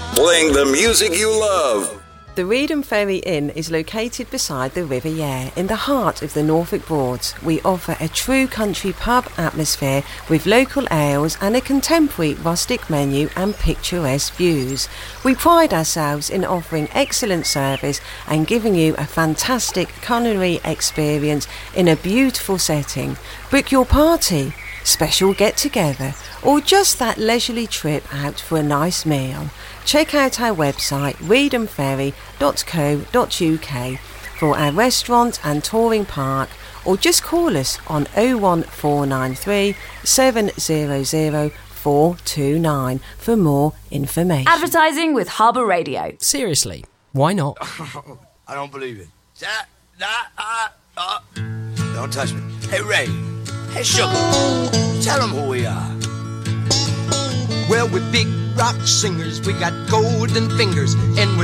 Playing the music you love. The Reedham Ferry Inn is located beside the River Yare in the heart of the Norfolk Broads. We offer a true country pub atmosphere with local ales and a contemporary rustic menu and picturesque views. We pride ourselves in offering excellent service and giving you a fantastic culinary experience in a beautiful setting. Book your party, special get-together, or just that leisurely trip out for a nice meal. Check out our website reedhamferry.co.uk for our restaurant and touring park, or just call us on 01493 700 429 for more information. Advertising with Harbour Radio. Seriously, why not? I don't believe it. Don't touch me. Hey, Ray. Hey, Sugar. Tell them who we are. Well, we're big rock singers. We got golden fingers and we're